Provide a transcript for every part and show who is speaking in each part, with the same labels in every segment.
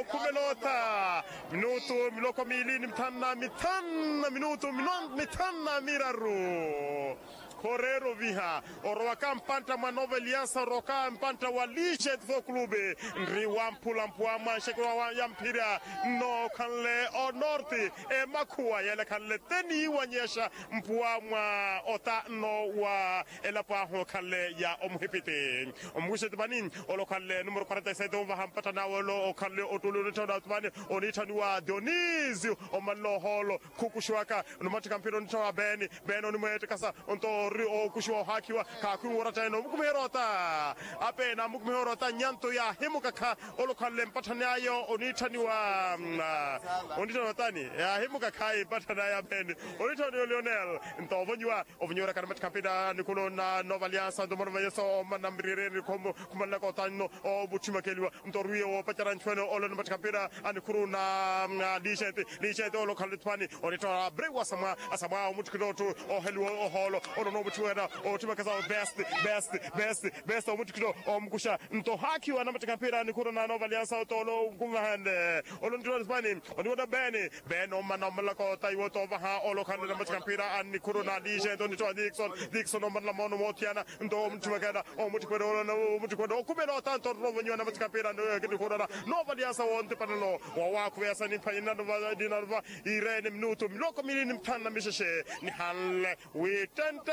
Speaker 1: o kumelota minuto miloko milini mitana minuto mitana miraru Correro viha oroka mpanta manova Aliança roka mpanta walishe tfo klube nri wampula mpwama shekwa wa yampira no kanle o norte e makua yele kanle teni wanyesha mpwama ota no wa elapa ho kanle ya omhipite omgushe tbani olo kanle numero 47 ova hampata na olo kanle otulu ntona tbani onitani wa Dionisio o mallo holo kukushwaka no matikampiro ntwa beno ni mwete kasa onto o kushwa hakiwa ka kuwara no mukmerota apena mukmerota nyanto ya himukaka olokalle mpatana yo onitani wa onitani tani ya himukaka ipatana ya ben onitani Lionel ntovonywa ovonyora kana matkampida nikulo na Nova Aliança do Morvayeso manambrire komo kumalla ko tanno o buchima kelwa ntoruyo o pataran chweno olo matkampida anikuru na lishete olokalle twani onitara brewa sama o mutkinoto o helwo o holo ono Tuera o tumakaza best o mutkino o mkusha nto haki wa namata mpira ni kuna Nova Aliança tolo kumahande olondro Spani onioda ben o manamala ko taiwo to va olo kan namata mpira an kuruna dije to ni to Dixon o manla mono motiana nto mtumakaza o mutkino kumeno tanto rovenyo namata mpira ni kuna Nova Aliança o ntepano wa kuesa ni paina Nova dinarva irene minuto miloko milini mtana misheshe ni halle we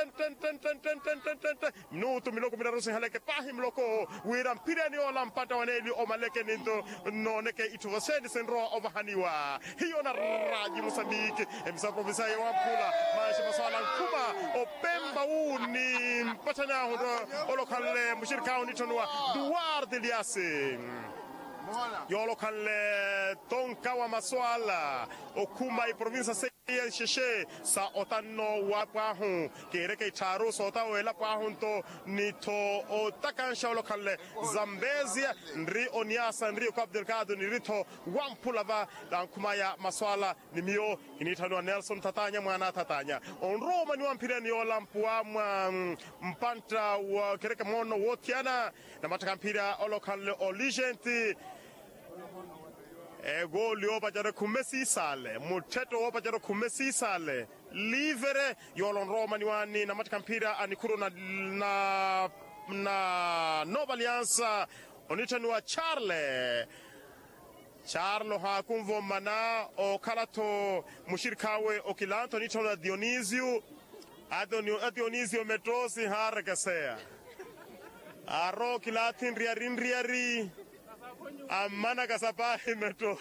Speaker 1: minuto miloko minarusi haleke pahi miloko wira mpira ni ola mpata waneli o maleke ninto noneke ituvaseni senro ovahaniwa hiyo na raji Mozambique emisa provinsa ya Wampula maisha maswala kuma o Pemba uni mpata na olokale mushirika unitonwa Duarte Liase yolo kanle tonka wa maswala okuma i provinsa seya sheshe sa otano wa pahu kereke taro sota wela pahu to nito otakansha yolo kanle Zambezia nri Oniasa nri Cabo Delgado ni rito Wampula va lankuma ya maswala ni mio initano Nelson Tatanya mwana Tatanya on Roma ni wampira ni yola mpua mpanta wa kereke mono wotiana na matakampira olo kanle oligenti gol yo bajara kumesi sale muteto wo bajara kumesi sale livere yolon Roma ni wani na matikampira anikuru na Nova Aliança onitani wa Charlo ha kumvo mana o kalato mushirikawe o kilanto nitona Dionisio Dionisio metrosi hargasea aro kilatin riari amana kasapahi meto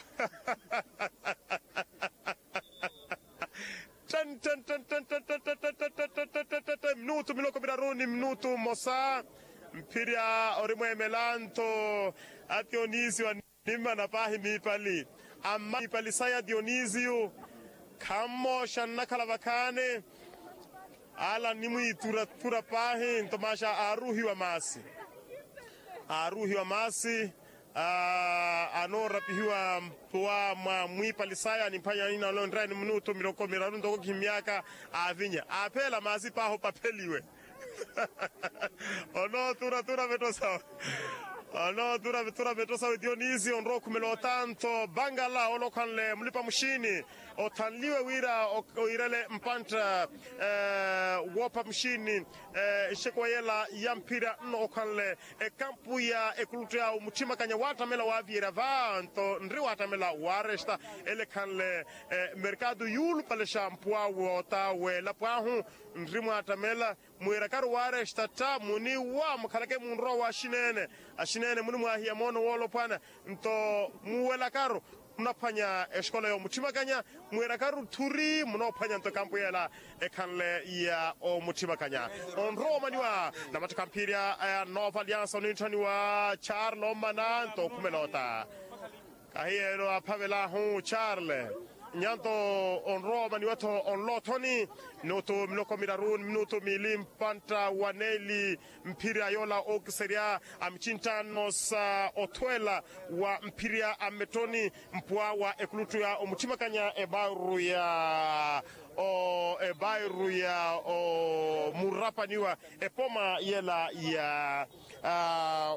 Speaker 1: minuto miloko biraruni minuto mosa mpiria orimwe melanto Dionisio nimba na pahi mipali amma mipali saya Dionisio kamo shanna kalavakane ala nimu itura pahi ntomasha aruhi wa masi anora pihiwa mpua mwipalisaya ni mpanya nina londra ni minuto miloko miraru ndoko kimiaka avinya apela masi paho papeliwe ono tura vetosa ono tura vetosa Dionisio onro kumelo tanto bangala ono kanle mlipa mshini otanliwe wira oirele mpanta wopa mshini shekwayela yampira no kanle kampu ya ekulutia umutima kanya watamela waviera vanto ndri watamela waresta ele kanle mercado yulu pale shampua wota wela pahu ndri watamela mwera karu waresta ta muni wa mkalake munro wa ashinene muni mwahia mono wolo pana nto muwela karu munapanya escola yo mutima kanya mwera karu turi munopanya nto kampu yela ekanle ya o mutima kanya on Roma niwa na matakampiria Nova Aliança nitani wa Charlo mananto kumelota kahiyelo apavela hu Charle nyanto on Roma ni wato on lotoni noto miloko mirarun minuto milim panta waneli mpiria yola okseria amchintano sa otwela wa mpiria ametoni mpwa wa ekulutu ya omutima kanya ebairu ya murapa niwa epoma yela ya